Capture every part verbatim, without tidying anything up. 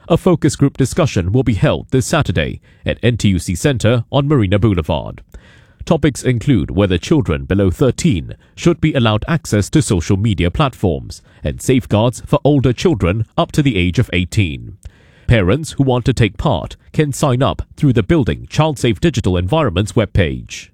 A focus group discussion will be held this Saturday at N T U C Centre on Marina Boulevard. Topics include whether children below thirteen should be allowed access to social media platforms and safeguards for older children up to the age of eighteen. Parents who want to take part can sign up through the Building Child Safe Digital Environments webpage.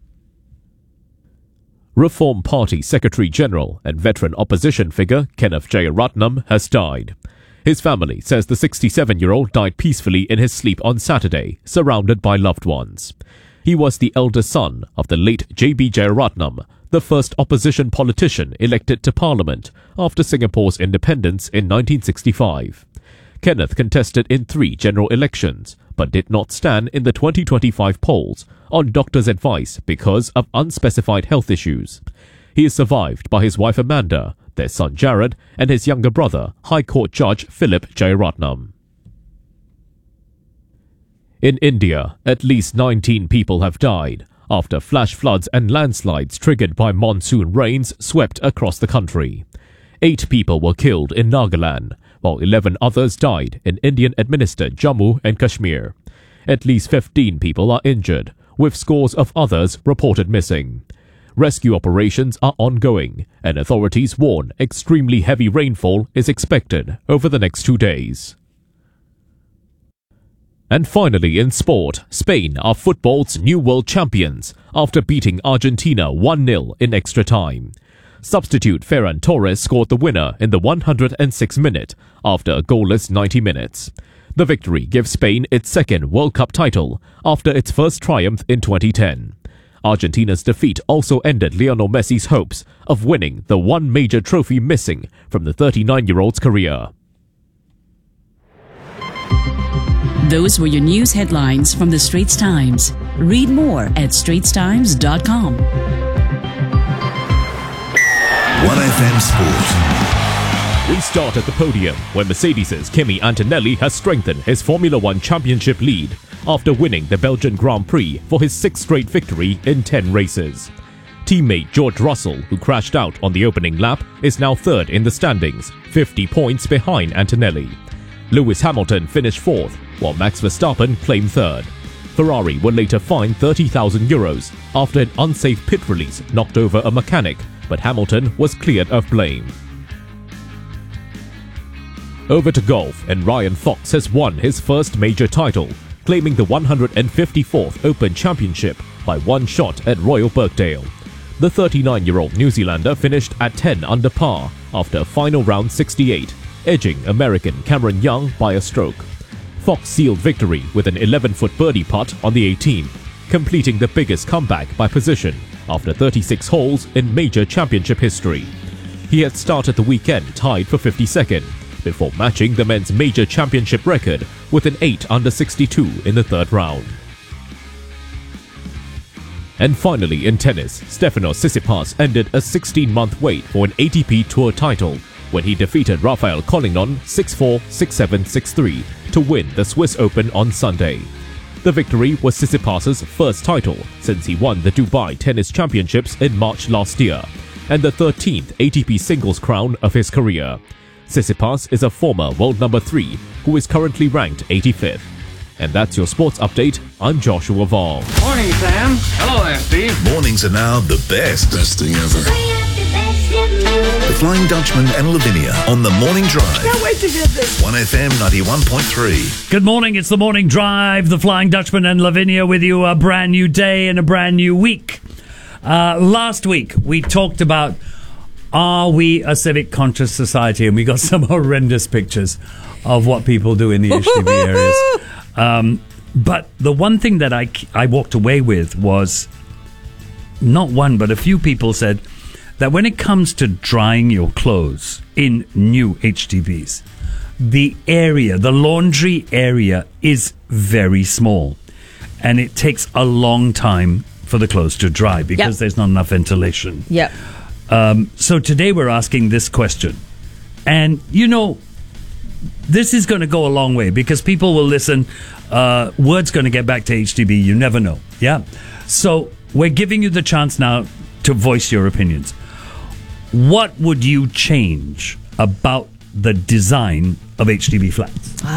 Reform Party Secretary-General and veteran opposition figure Kenneth Jeyaretnam has died. His family says the sixty-seven-year-old died peacefully in his sleep on Saturday, surrounded by loved ones. He was the eldest son of the late J B Jeyaretnam, the first opposition politician elected to Parliament after Singapore's independence in nineteen sixty-five. Kenneth contested in three general elections, but did not stand in the twenty twenty-five polls on doctors' advice because of unspecified health issues. He is survived by his wife Amanda, their son Jared, and his younger brother, High Court Judge Philip Jeyaretnam. In India, at least nineteen people have died after flash floods and landslides triggered by monsoon rains swept across the country. Eight people were killed in Nagaland, while eleven others died in Indian-administered Jammu and Kashmir. At least fifteen people are injured, with scores of others reported missing. Rescue operations are ongoing, and authorities warn extremely heavy rainfall is expected over the next two days. And finally in sport, Spain are football's new world champions after beating Argentina one nil in extra time. Substitute Ferran Torres scored the winner in the one hundred sixth minute after a goalless ninety minutes. The victory gives Spain its second World Cup title after its first triumph in twenty ten. Argentina's defeat also ended Lionel Messi's hopes of winning the one major trophy missing from the thirty-nine-year-old's career. Those were your news headlines from the Straits Times. Read more at straits times dot com. one F M Sport. We start at the podium where Mercedes' Kimi Antonelli has strengthened his Formula One championship lead after winning the Belgian Grand Prix for his sixth straight victory in ten races. Teammate George Russell, who crashed out on the opening lap, is now third in the standings, fifty points behind Antonelli. Lewis Hamilton finished fourth, while Max Verstappen claimed third. Ferrari were later fined thirty thousand euros after an unsafe pit release knocked over a mechanic, but Hamilton was cleared of blame. Over to golf, and Ryan Fox has won his first major title, claiming the one hundred fifty-fourth Open Championship by one shot at Royal Birkdale. The thirty-nine-year-old New Zealander finished at ten under par after final round sixty-eight, edging American Cameron Young by a stroke. Fox sealed victory with an eleven-foot birdie putt on the eighteenth, completing the biggest comeback by position after thirty-six holes in major championship history. He had started the weekend tied for fifty-second, before matching the men's major championship record with an eight under sixty-two in the third round. And finally in tennis, Stefanos Tsitsipas ended a sixteen-month wait for an A T P Tour title when he defeated Rafael Collignon six four, six seven, six three to win the Swiss Open on Sunday. The victory was Tsitsipas's first title since he won the Dubai Tennis Championships in March last year, and the thirteenth A T P singles crown of his career. Tsitsipas is a former world number three who is currently ranked eighty-fifth. And that's your sports update. I'm Joshua Vaughn. Morning, Sam. Hello there, Steve. Mornings are now the best. Best thing ever. The Flying Dutchman and Lavinia on the Morning Drive. Can't wait to get this. one F M ninety-one point three. Good morning, it's the Morning Drive, the Flying Dutchman and Lavinia with you, a brand new day and a brand new week. Uh, last week, we talked about, are we a civic conscious society? And we got some horrendous pictures of what people do in the H D B areas. Um, but the one thing that I, I walked away with was, not one, but a few people said that when it comes to drying your clothes in new H D Bs, the area, the laundry area is very small. And it takes a long time for the clothes to dry because yep. there's not enough ventilation. Yep. Um, so today we're asking this question. And, you know, this is going to go a long way because people will listen. Uh, word's going to get back to H D B. You never know. Yeah. So we're giving you the chance now to voice your opinions. What would you change about the design of H D B flats?